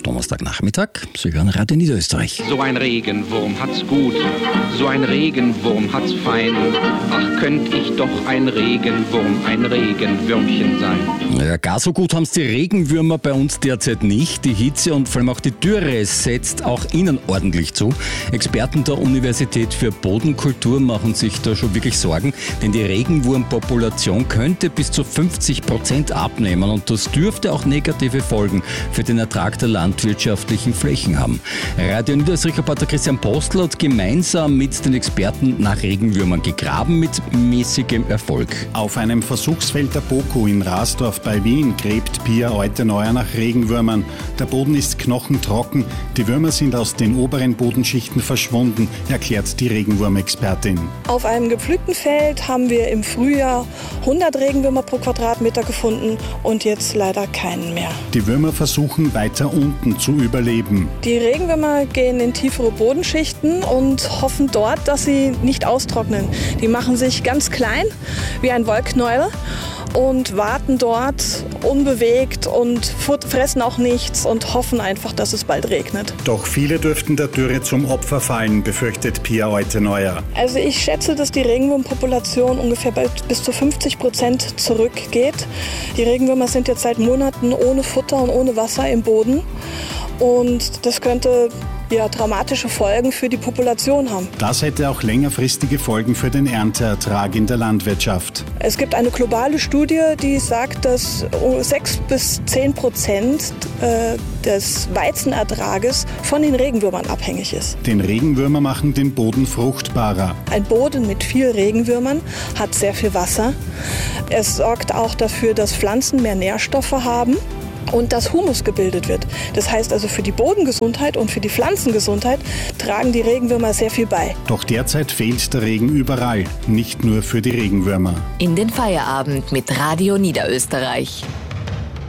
Donnerstagnachmittag. Sie hören Radio Niederösterreich. So ein Regenwurm hat's gut, so ein Regenwurm hat's fein. Ach, könnt ich doch ein Regenwürmchen sein. Ja, gar so gut haben's die Regenwürmer bei uns derzeit nicht. Die Hitze und vor allem auch die Dürre setzt auch ihnen ordentlich zu. Experten der Universität für Bodenkultur machen sich da schon wirklich Sorgen, denn die Regenwurmpopulation könnte bis zu 50% abnehmen und das dürfte auch negative Folgen für den Ertrag der landwirtschaftlichen Flächen haben. Radio Niederösterreich-Reporter Christian Postl hat gemeinsam mit den Experten nach Regenwürmern gegraben mit mäßigem Erfolg. Auf einem Versuchsfeld der BOKU in Rasdorf bei Wien gräbt Pia Euteneuer nach Regenwürmern. Der Boden ist knochentrocken, die Würmer sind aus den oberen Bodenschichten verschwunden, erklärt die Regenwurmexpertin. Auf einem gepflügten Feld haben wir im Frühjahr 100 Regenwürmer pro Quadratmeter gefunden und jetzt leider keinen mehr. Die Würmer versuchen weiter unten zu überleben. Die Regenwürmer gehen in tiefere Bodenschichten und hoffen dort, dass sie nicht austrocknen. Die machen sich ganz klein, wie ein Wollknäuel, und warten dort unbewegt und fressen auch nichts und hoffen einfach, dass es bald regnet. Doch viele dürften der Dürre zum Opfer fallen, befürchtet Pia Euteneuer. Also ich schätze, dass die Regenwurmpopulation ungefähr bis zu 50% zurückgeht. Die Regenwürmer sind jetzt seit Monaten ohne Futter und ohne Wasser im Boden und das könnte dramatische Folgen für die Population haben. Das hätte auch längerfristige Folgen für den Ernteertrag in der Landwirtschaft. Es gibt eine globale Studie, die sagt, dass 6-10% des Weizenertrages von den Regenwürmern abhängig ist. Den Regenwürmer machen den Boden fruchtbarer. Ein Boden mit viel Regenwürmern hat sehr viel Wasser. Es sorgt auch dafür, dass Pflanzen mehr Nährstoffe haben und dass Humus gebildet wird. Das heißt also, für die Bodengesundheit und für die Pflanzengesundheit tragen die Regenwürmer sehr viel bei. Doch derzeit fehlt der Regen überall, nicht nur für die Regenwürmer. In den Feierabend mit Radio Niederösterreich.